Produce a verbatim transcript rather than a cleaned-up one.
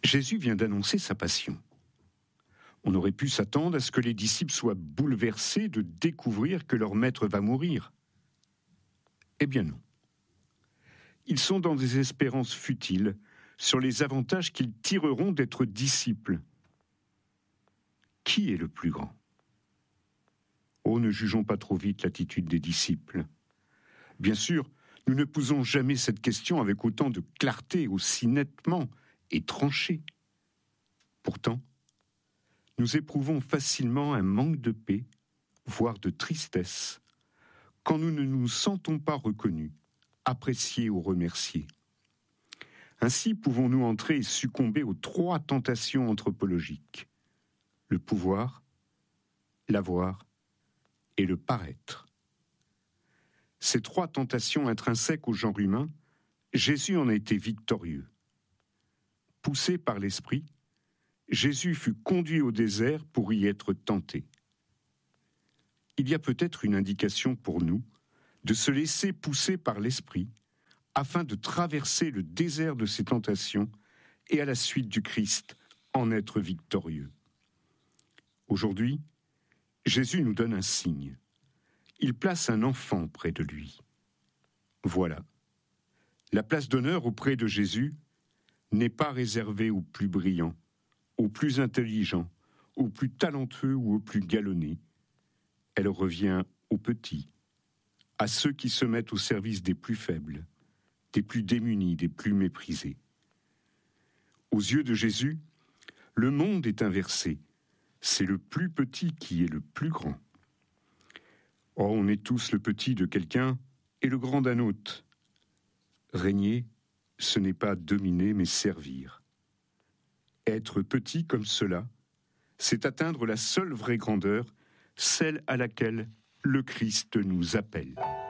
Jésus vient d'annoncer sa passion. On aurait pu s'attendre à ce que les disciples soient bouleversés de découvrir que leur maître va mourir. Eh bien non. Ils sont dans des espérances futiles sur les avantages qu'ils tireront d'être disciples. Qui est le plus grand ? Oh, ne jugeons pas trop vite l'attitude des disciples. Bien sûr, nous ne posons jamais cette question avec autant de clarté, aussi nettement et tranché. Pourtant, nous éprouvons facilement un manque de paix, voire de tristesse, quand nous ne nous sentons pas reconnus, appréciés ou remerciés. Ainsi pouvons-nous entrer et succomber aux trois tentations anthropologiques: le pouvoir, l'avoir et le paraître. Ces trois tentations intrinsèques au genre humain, Jésus en a été victorieux. Poussé par l'Esprit, Jésus fut conduit au désert pour y être tenté. Il y a peut-être une indication pour nous de se laisser pousser par l'Esprit afin de traverser le désert de ces tentations et à la suite du Christ en être victorieux. Aujourd'hui, Jésus nous donne un signe. Il place un enfant près de lui. Voilà. La place d'honneur auprès de Jésus n'est pas réservée aux plus brillants, aux plus intelligents, aux plus talentueux ou aux plus galonnés. Elle revient aux petits, à ceux qui se mettent au service des plus faibles, des plus démunis, des plus méprisés. Aux yeux de Jésus, le monde est inversé. C'est le plus petit qui est le plus grand. Oh, on est tous le petit de quelqu'un et le grand d'un autre. Régner, ce n'est pas dominer, mais servir. Être petit comme cela, c'est atteindre la seule vraie grandeur, celle à laquelle le Christ nous appelle.